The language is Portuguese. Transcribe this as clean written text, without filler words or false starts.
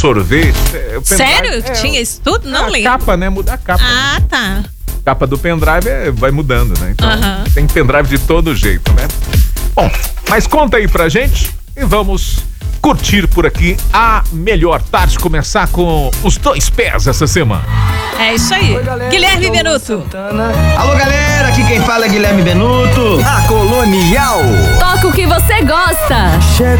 sorvete. Sério? Tinha isso tudo? Não lembro. A capa, né? Muda a capa. Ah, tá. A capa do pendrive vai mudando, né? Então tem pendrive de todo jeito, né? Bom, mas conta aí pra gente e vamos curtir por aqui a melhor tarde, começar com os dois pés essa semana. É isso aí. Oi, galera, Guilherme Benuto. Alô, galera, aqui quem fala é Guilherme Benuto. A Colonial. Toca o que você gosta. Chega